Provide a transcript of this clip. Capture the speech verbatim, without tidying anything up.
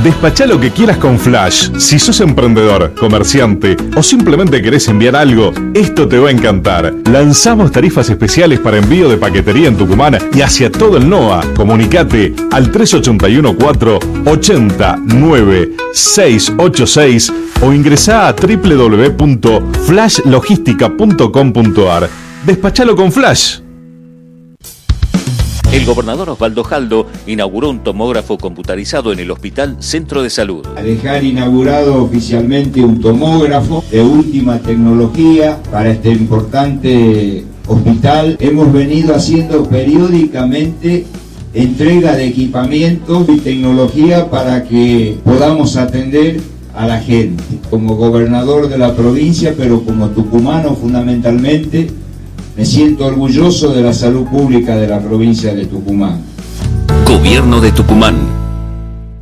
Despachá lo que quieras con Flash. Si sos emprendedor, comerciante o simplemente querés enviar algo, esto te va a encantar. Lanzamos tarifas especiales para envío de paquetería en Tucumán y hacia todo el N O A. Comunicate al tres ocho uno cuatro, ocho nueve seis ocho seis o ingresá a doble u doble u doble u punto flash logística punto com punto a r. Despachalo con Flash. El gobernador Osvaldo Jaldo inauguró un tomógrafo computarizado en el Hospital Centro de Salud. A dejar inaugurado oficialmente un tomógrafo de última tecnología para este importante hospital. Hemos venido haciendo periódicamente entrega de equipamientos y tecnología para que podamos atender a la gente. Como gobernador de la provincia, pero como tucumano fundamentalmente, me siento orgulloso de la salud pública de la provincia de Tucumán. Gobierno de Tucumán.